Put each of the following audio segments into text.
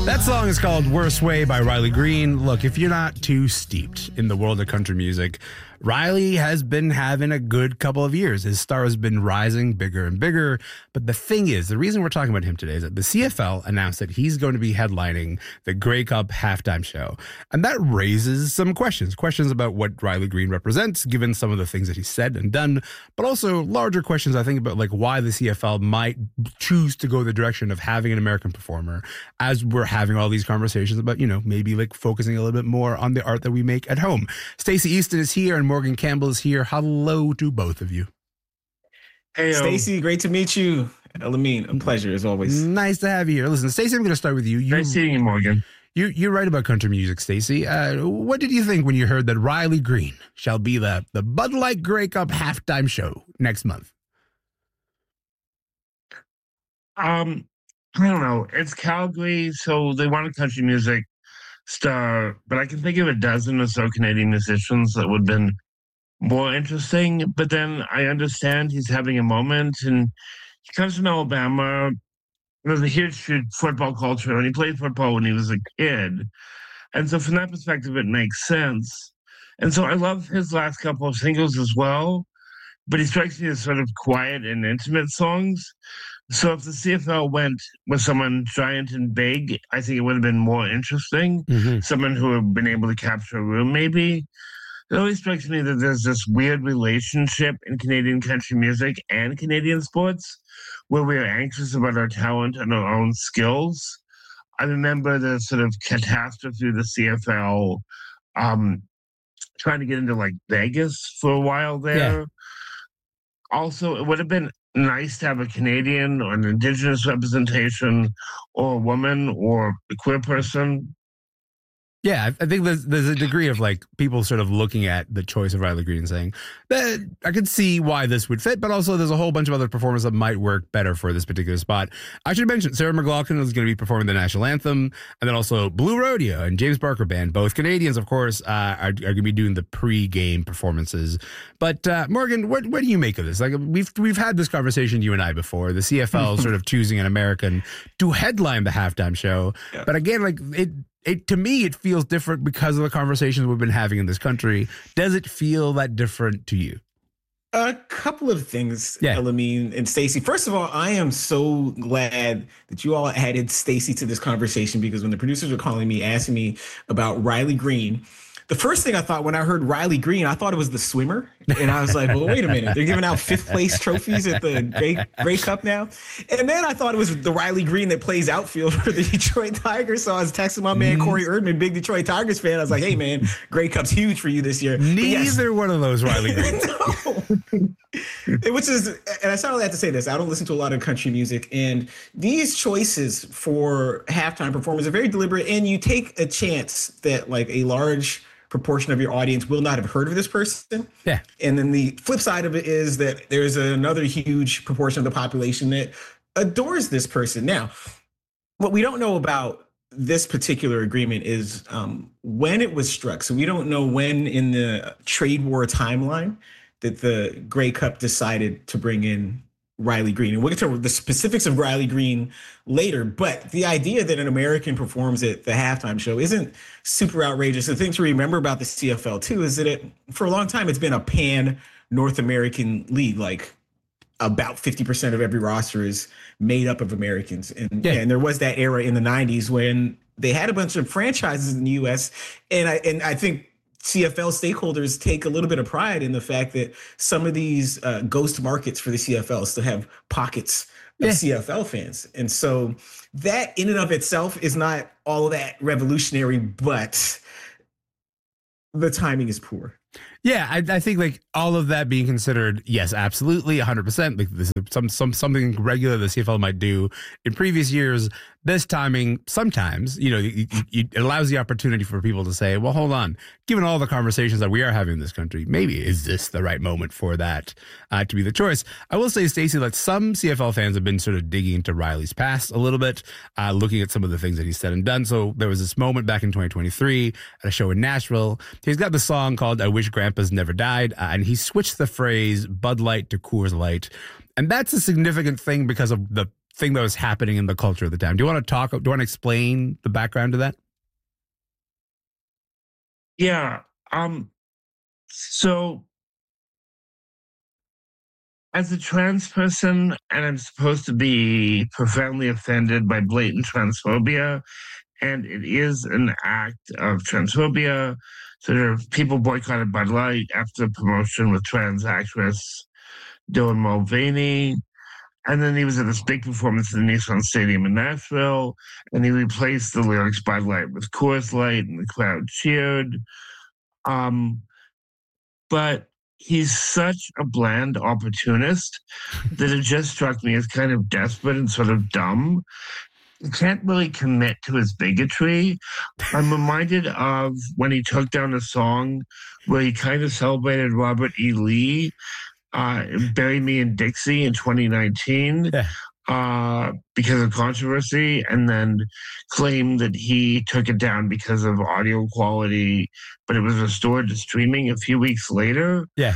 That song is called Worst Way by Riley Green. Look, if you're not too steeped in the world of country music, Riley has been having a good couple of years. His star has been rising bigger and bigger. But the thing is, the reason we're talking about him today is that the CFL announced that he's going to be headlining the Grey Cup halftime show. And that raises some questions about what Riley Green represents, given some of the things that he's said and done, but also larger questions, I think, about like why the CFL might choose to go the direction of having an American performer as we're having all these conversations about, you know, maybe like focusing a little bit more on the art that we make at home. Stacey Easton is here and Morgan Campbell is here. Hello to both of you. Hey, Stacey, great to meet you. Elamine, a pleasure as always. Nice to have you here. Listen, Stacey, I'm going to start with you. Nice seeing you, Morgan. You're right about country music, Stacey. What did you think when you heard that Riley Green shall be the Bud Light Grey Cup halftime show next month? I don't know. It's Calgary, so they want a country music star, but I can think of a dozen or so Canadian musicians that would have been more interesting. But then I understand he's having a moment, and he comes from Alabama. There's a huge football culture, and he played football when he was a kid. And so from that perspective, it makes sense. And so I love his last couple of singles as well, but he strikes me as sort of quiet and intimate songs. So if the CFL went with someone giant and big, I think it would have been more interesting. Mm-hmm. Someone who had been able to capture a room, maybe. It always strikes me that there's this weird relationship in Canadian country music and Canadian sports where we are anxious about our talent and our own skills. I remember the sort of catastrophe of the CFL trying to get into like Vegas for a while there. Yeah. Also, it would have been nice to have a Canadian or an Indigenous representation or a woman or a queer person. Yeah, I think there's a degree of like people sort of looking at the choice of Riley Green and saying that I could see why this would fit, but also there's a whole bunch of other performers that might work better for this particular spot. I should mention Sarah McLachlan is going to be performing the national anthem, and then also Blue Rodeo and James Barker Band, both Canadians, of course, are going to be doing the pre-game performances. But Morgan, what do you make of this? Like we've had this conversation, you and I, before. The CFL sort of choosing an American to headline the halftime show, yeah. But again, like to me, it feels different because of the conversations we've been having in this country. Does it feel that different to you? A couple of things, yeah. Elamine and Stacey. First of all, I am so glad that you all added Stacey to this conversation, because when the producers were calling me, asking me about Riley Green, the first thing I thought when I heard Riley Green, I thought it was the swimmer. And I was like, well, wait a minute. They're giving out fifth place trophies at the Grey Cup now. And then I thought it was the Riley Green that plays outfield for the Detroit Tigers. So I was texting my man, Corey Erdman, big Detroit Tigers fan. I was like, hey, man, Grey Cup's huge for you this year. Neither one of those Riley Greens. Which is, and I certainly have to say this, I don't listen to a lot of country music. And these choices for halftime performers are very deliberate. And you take a chance that like a large proportion of your audience will not have heard of this person. Yeah. And then the flip side of it is that there's another huge proportion of the population that adores this person. Now, what we don't know about this particular agreement is when it was struck. So we don't know when in the trade war timeline that the Grey Cup decided to bring in Riley Green. And we'll get to the specifics of Riley Green later, but the idea that an American performs at the halftime show isn't super outrageous. The thing to remember about the CFL too is that for a long time, it's been a pan North American league. Like about 50% of every roster is made up of Americans. And, and there was that era in the 90s when they had a bunch of franchises in the US. And I think CFL stakeholders take a little bit of pride in the fact that some of these ghost markets for the CFL still have pockets of CFL fans. And so that in and of itself is not all that revolutionary, but the timing is poor. Yeah, I think like all of that being considered, yes, absolutely, 100%. Like this is something regular the CFL might do in previous years. This timing, sometimes, you know, it allows the opportunity for people to say, well, hold on, given all the conversations that we are having in this country, maybe is this the right moment for that to be the choice? I will say, Stacey, that some CFL fans have been sort of digging into Riley's past a little bit, looking at some of the things that he's said and done. So there was this moment back in 2023 at a show in Nashville. He's got the song called I Wish Grandpa's Never Died, and he switched the phrase Bud Light to Coors Light. And that's a significant thing because of the thing that was happening in the culture at the time. Do you want to explain the background to that? Yeah. So as a trans person, and I'm supposed to be profoundly offended by blatant transphobia, and it is an act of transphobia. So there are people boycotted Bud Light after the promotion with trans actress Dylan Mulvaney. And then he was at this big performance in the Nissan Stadium in Nashville, and he replaced the lyrics Bud Light with Coors Light, and the crowd cheered. But he's such a bland opportunist that it just struck me as kind of desperate and sort of dumb. He can't really commit to his bigotry. I'm reminded of when he took down a song where he kind of celebrated Robert E. Lee, Bury Me in Dixie in 2019. Yeah. Because of controversy, and then claimed that he took it down because of audio quality, but it was restored to streaming a few weeks later. Yeah.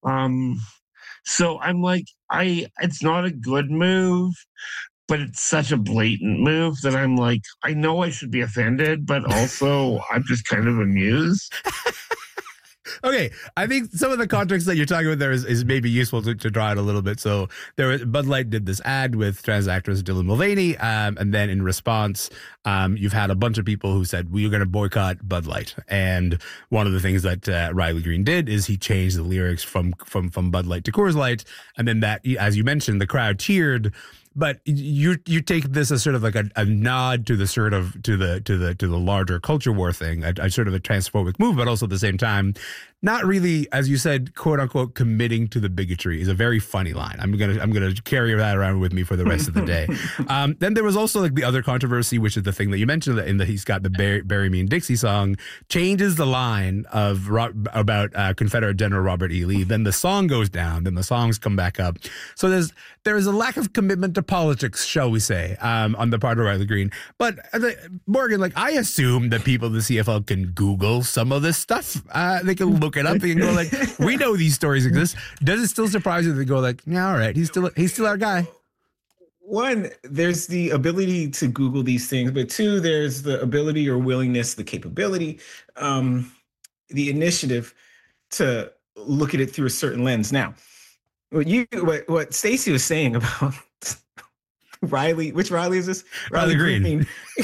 So I'm like, it's not a good move, but it's such a blatant move that I'm like, I know I should be offended, but also I'm just kind of amused. Okay, I think some of the context that you're talking about there is maybe useful to draw it a little bit. So Bud Light did this ad with trans actress Dylan Mulvaney, and then in response, you've had a bunch of people who said, we're going to boycott Bud Light. And one of the things that Riley Green did is he changed the lyrics from Bud Light to Coors Light. And then that, as you mentioned, the crowd cheered. But you take this as sort of like a nod to the sort of to the larger culture war thing, a sort of a transphobic move, but also at the same time, not really, as you said, quote unquote, committing to the bigotry is a very funny line. I'm gonna carry that around with me for the rest of the day. Then there was also like the other controversy, which is the thing that you mentioned in that he's got the Bury Me in Dixie song, changes the line of about Confederate General Robert E. Lee. Then the song goes down. Then the songs come back up. So there is a lack of commitment to politics, shall we say, on the part of Riley Green. But Morgan, like, I assume that people in the CFL can Google some of this stuff. They can look it up. They can go like, we know these stories exist. Does it still surprise you that they go like, yeah, all right, he's still our guy? One, there's the ability to Google these things, but two, there's the ability or willingness, the capability, the initiative to look at it through a certain lens. Now, what Stacey was saying about Riley, which Riley is this? Riley Green.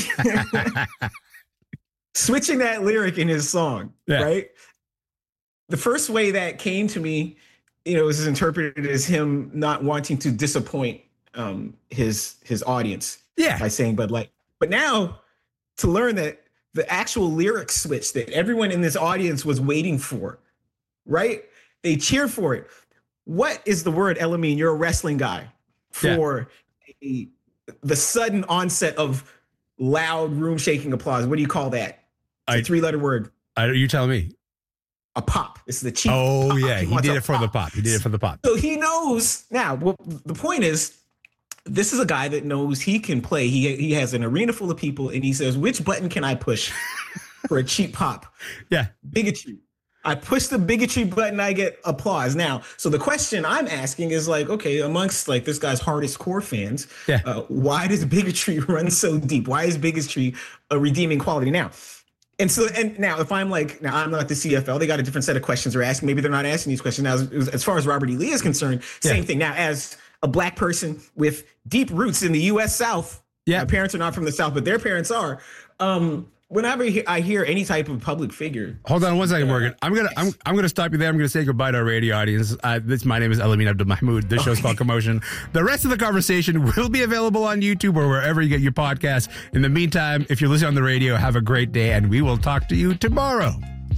Switching that lyric in his song, right? The first way that came to me, was interpreted as him not wanting to disappoint his audience by saying Bud Light. But now to learn that the actual lyric switch that everyone in this audience was waiting for, right? They cheer for it. What is the word, Elamine? You're a wrestling guy. For the sudden onset of loud room-shaking applause. What do you call that? It's a 3-letter word. You tell me. A pop. It's the cheap. Oh, pop. yeah. He did it for the pop. He did it for the pop. So he knows now. Well, the point is, this is a guy that knows he can play. He has an arena full of people, and he says, which button can I push for a cheap pop? Yeah. Bigotry. I push the bigotry button, I get applause. Now, so the question I'm asking is like, okay, amongst like this guy's hardest core fans, why does bigotry run so deep? Why is bigotry a redeeming quality? Now, now if I'm like, now I'm not the CFL, they got a different set of questions they're asking. Maybe they're not asking these questions. Now, as far as Robert E. Lee is concerned, same thing. Now, as a Black person with deep roots in the U.S. South, my parents are not from the South, but their parents are. Whenever I hear any type of public figure, hold on one second, Morgan. I'm gonna stop you there. I'm gonna say goodbye to our radio audience. My name is Elamine Abdul-Mahmoud. This show's called Commotion. The rest of the conversation will be available on YouTube or wherever you get your podcasts. In the meantime, if you're listening on the radio, have a great day, and we will talk to you tomorrow.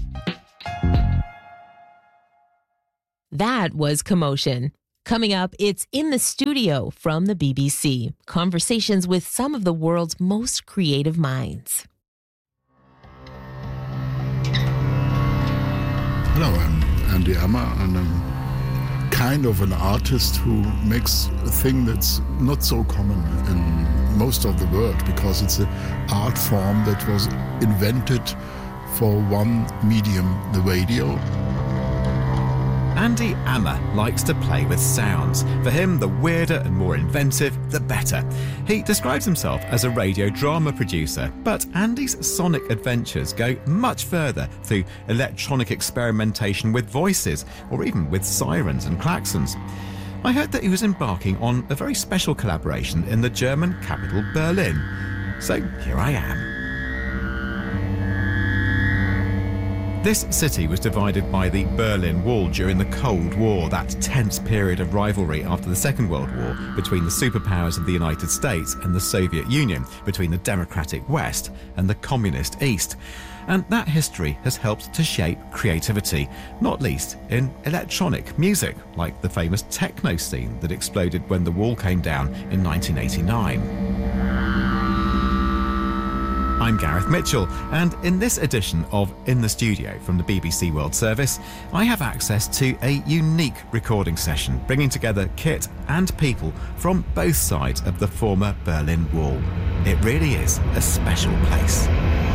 That was Commotion. Coming up, it's In the Studio from the BBC. Conversations with some of the world's most creative minds. Hello, I'm Andy Ammer, and I'm kind of an artist who makes a thing that's not so common in most of the world, because it's an art form that was invented for one medium, the radio. Andy Ammer likes to play with sounds. For him, the weirder and more inventive, the better. He describes himself as a radio drama producer, but Andy's sonic adventures go much further through electronic experimentation with voices, or even with sirens and klaxons. I heard that he was embarking on a very special collaboration in the German capital Berlin. So here I am. This city was divided by the Berlin Wall during the Cold War, that tense period of rivalry after the Second World War between the superpowers of the United States and the Soviet Union, between the democratic West and the communist East. And that history has helped to shape creativity, not least in electronic music, like the famous techno scene that exploded when the wall came down in 1989. I'm Gareth Mitchell, and in this edition of In the Studio from the BBC World Service, I have access to a unique recording session bringing together kit and people from both sides of the former Berlin Wall. It really is a special place.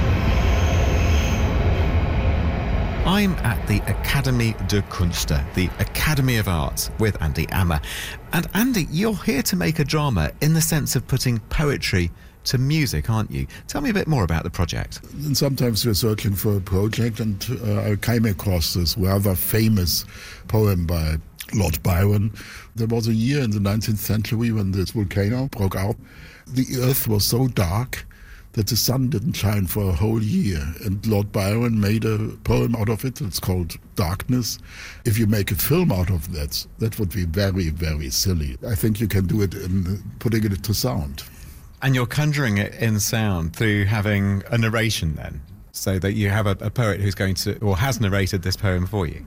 I'm at the Académie der Künste, the Academy of Arts, with Andy Ammer. And Andy, you're here to make a drama in the sense of putting poetry to music, aren't you? Tell me a bit more about the project. And sometimes we're searching for a project, and I came across this rather famous poem by Lord Byron. There was a year in the 19th century when this volcano broke out. The earth was so dark that the sun didn't shine for a whole year. And Lord Byron made a poem out of it. It's called Darkness. If you make a film out of that, that would be very, very silly. I think you can do it in putting it to sound. And you're conjuring it in sound through having a narration then, so that you have a poet who's going to, or has narrated this poem for you.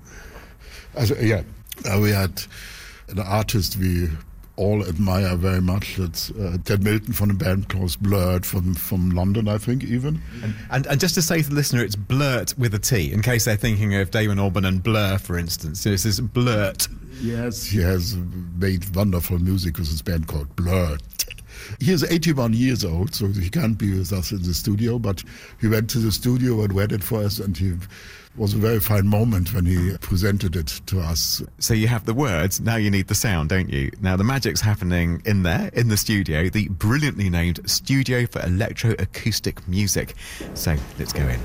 We had an artist we all admire very much. It's Ted Milton from a band called Blurt from London, I think, even. And just to say to the listener, it's Blurt with a T, in case they're thinking of Damon Albarn and Blur, for instance. So this is Blurt. Yes, he has made wonderful music with his band called Blurt. He is 81 years old, so he can't be with us in the studio, but he went to the studio and read it for us, and it was a very fine moment when he presented it to us. So you have the words, now you need the sound, don't you? Now the magic's happening in there, in the studio, the brilliantly named Studio for Electroacoustic Music. So let's go in.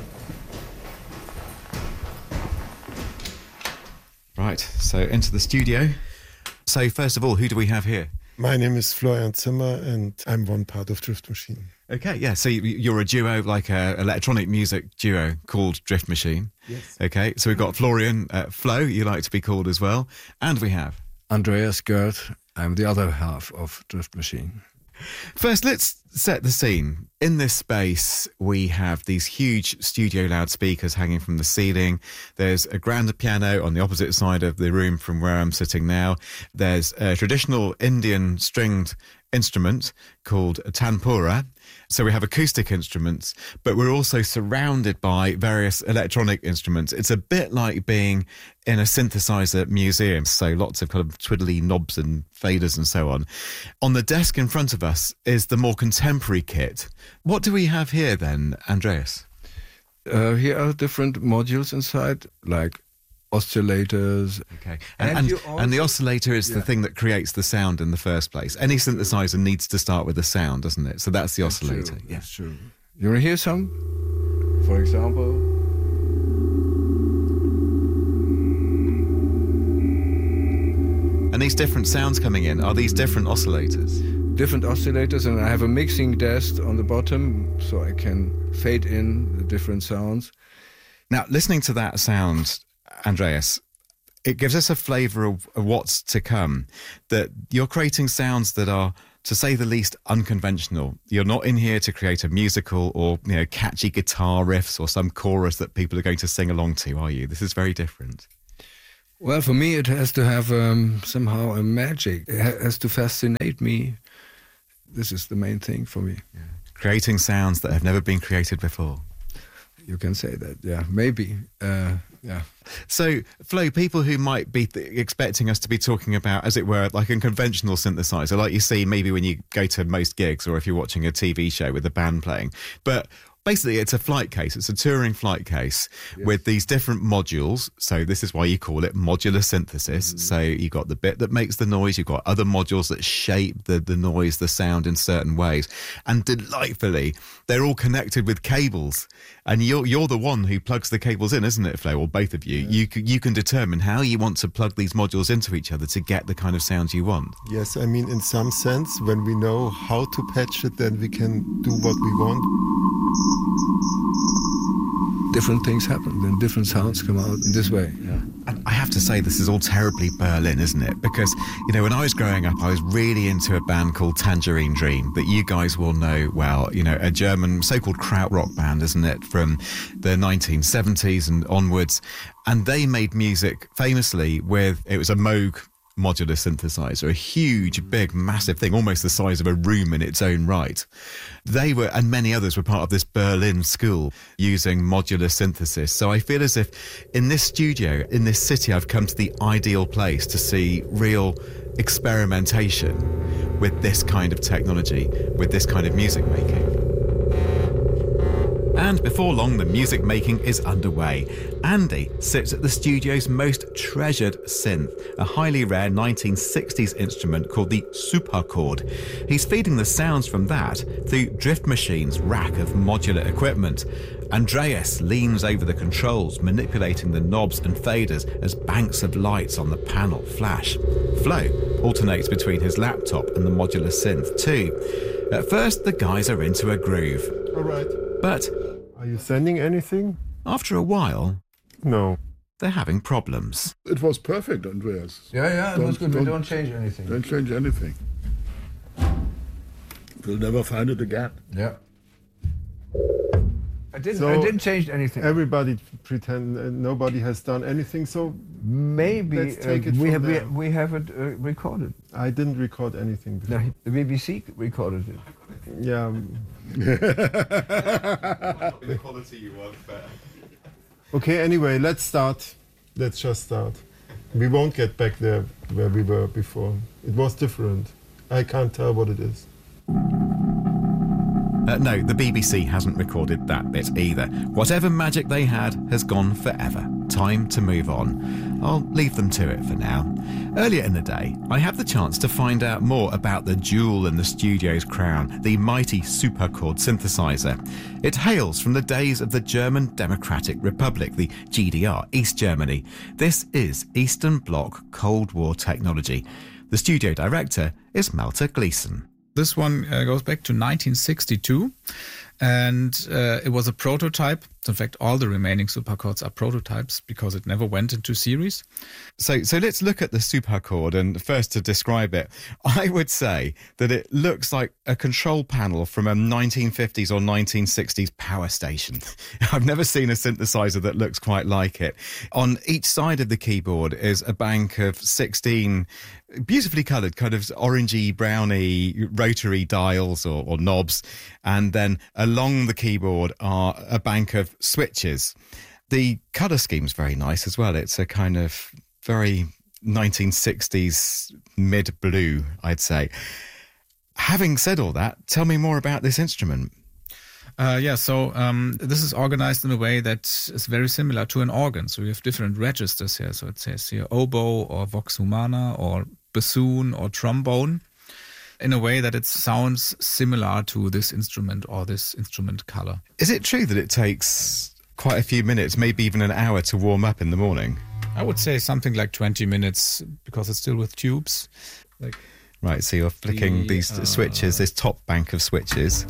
Right, so into the studio. So first of all, who do we have here? My name is Florian Zimmer, and I'm one part of Drift Machine. Okay, yeah, so you're a duo, like an electronic music duo called Drift Machine. Yes. Okay, so we've got Florian, Flo, you like to be called as well, and we have Andreas Gert. I'm the other half of Drift Machine. First, let's set the scene. In this space, we have these huge studio loudspeakers hanging from the ceiling. There's a grand piano on the opposite side of the room from where I'm sitting now. There's a traditional Indian stringed instrument called a tanpura. So we have acoustic instruments, but we're also surrounded by various electronic instruments. It's a bit like being in a synthesizer museum, so lots of kind of twiddly knobs and faders and so on. On the desk in front of us is the more contemporary kit. What do we have here then, Andreas? Here are different modules inside, like oscillators. Okay, and the oscillator is the thing that creates the sound in the first place. Any synthesizer needs to start with a sound, doesn't it? So that's the oscillator. True. That's true. You want to hear some? For example. And these different sounds coming in, are these different oscillators? Different oscillators, and I have a mixing desk on the bottom so I can fade in the different sounds. Now, listening to that sound, Andreas, it gives us a flavour of what's to come, that you're creating sounds that are, to say the least, unconventional. You're not in here to create a musical or, catchy guitar riffs or some chorus that people are going to sing along to, are you? This is very different. Well, for me, it has to have somehow a magic. It has to fascinate me. This is the main thing for me. Yeah. Creating sounds that have never been created before. You can say that, yeah, maybe. Yeah. So, Flo, people who might be expecting us to be talking about, as it were, like a conventional synthesizer, like you see maybe when you go to most gigs or if you're watching a TV show with a band playing. But Basically, it's a flight case. It's a touring flight case with these different modules. So this is why you call it modular synthesis. So you've got the bit that makes the noise. You've got other modules that shape the noise, the sound in certain ways. And delightfully, they're all connected with cables. And you're the one who plugs the cables in, isn't it, Flo? Or both of you. You can determine how you want to plug these modules into each other to get the kind of sounds you want. Yes, I mean, in some sense, when we know how to patch it, then we can do what we want. Different things happen, and different sounds come out in this way. Yeah. And I have to say, this is all terribly Berlin, isn't it? Because, you know, when I was growing up, I was really into a band called Tangerine Dream that you guys will know well. You know, a German so-called krautrock band, isn't it, from the 1970s and onwards. And they made music famously with, it was a Moog modular synthesizer, a huge, big, massive thing, almost the size of a room in its own right. They were, and many others were part of this Berlin school using modular synthesis. So I feel as if in this studio, in this city, I've come to the ideal place to see real experimentation with this kind of technology, with this kind of music making. And before long, the music making is underway. Andy sits at the studio's most treasured synth, a highly rare 1960s instrument called the Superchord. He's feeding the sounds from that through Drift Machine's rack of modular equipment. Andreas leans over the controls, manipulating the knobs and faders as banks of lights on the panel flash. Flo alternates between his laptop and the modular synth too. At first, the guys are into a groove. All right. But are you sending anything? After a while, no. They're having problems. It was perfect, Andreas. Yeah, it was good. We don't change anything. Don't change anything. We'll never find it again. Yeah. I didn't change anything. Everybody pretend nobody has done anything. So maybe let's take it we have it recorded. I didn't record anything before. No, the BBC recorded it. Yeah. The quality you want, but... Okay, anyway, let's start. Let's just start. We won't get back there where we were before. It was different. I can't tell what it is. No, the BBC hasn't recorded that bit either. Whatever magic they had has gone forever. Time to move on. I'll leave them to it for now. Earlier in the day, I had the chance to find out more about the jewel in the studio's crown, the mighty Superchord synthesizer. It hails from the days of the German Democratic Republic, the GDR, East Germany. This is Eastern Bloc Cold War technology. The studio director is Malte Gleason. This one goes back to 1962, and it was a prototype. In fact, all the remaining Superchords are prototypes because it never went into series. So let's look at the Superchord, and first to describe it, I would say that it looks like a control panel from a 1950s or 1960s power station. I've never seen a synthesizer that looks quite like it. On each side of the keyboard is a bank of 16 beautifully coloured, kind of orangey, browny, rotary dials or knobs. And then along the keyboard are a bank of switches. The colour scheme's very nice as well. It's a kind of very 1960s mid-blue, I'd say. Having said all that, tell me more about this instrument. So this is organized in a way that is very similar to an organ. So we have different registers here. So it says here oboe or vox humana or bassoon or trombone, in a way that it sounds similar to this instrument or this instrument color. Is it true that it takes quite a few minutes, maybe even an hour to warm up in the morning? I would say something like 20 minutes because it's still with tubes. Right, so you're flicking these switches, this top bank of switches.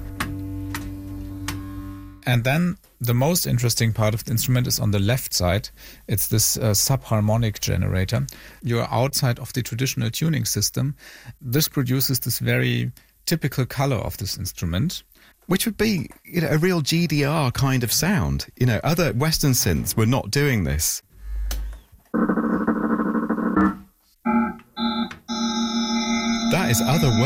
And then the most interesting part of the instrument is on the left side. It's this subharmonic generator. You're outside of the traditional tuning system. This produces this very typical color of this instrument. Which would be, a real GDR kind of sound. Other Western synths were not doing this. That is otherworldly.